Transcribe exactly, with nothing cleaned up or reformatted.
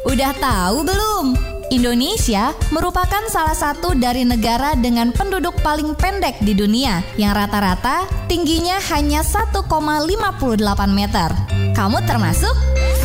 Udah tahu belum? Indonesia merupakan salah satu dari negara dengan penduduk paling pendek di dunia, yang rata-rata tingginya hanya satu koma lima delapan meter. Kamu termasuk?